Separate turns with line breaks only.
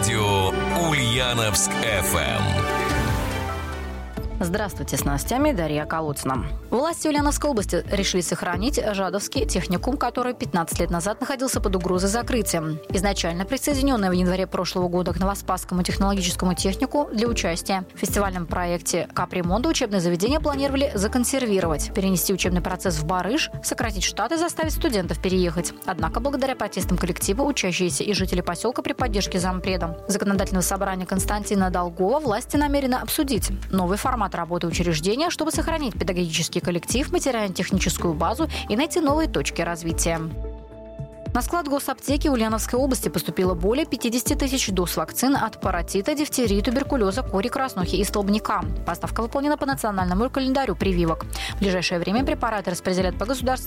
Радио Ульяновск FM.
Здравствуйте, с новостями Дарья Колодцина. Власти Ульяновской области решили сохранить Жадовский техникум, который 15 лет назад находился под угрозой закрытия. Изначально присоединенный в январе прошлого года к Новоспасскому технологическому технику для участия в фестивальном проекте капремонта учебное заведение планировали законсервировать, перенести учебный процесс в Барыш, сократить штат и заставить студентов переехать. Однако, благодаря протестам коллектива, учащиеся и жители поселка при поддержке зампреда Законодательного собрания Константина Долгова власти намерены обсудить новый формат работы учреждения, чтобы сохранить педагогический коллектив, материально-техническую базу и найти новые точки развития. На склад госаптеки Ульяновской области поступило более 50 тысяч доз вакцин от паротита, дифтерии, туберкулеза, кори, краснухи и столбняка. Поставка выполнена по национальному календарю прививок. В ближайшее время препараты распределят по государственным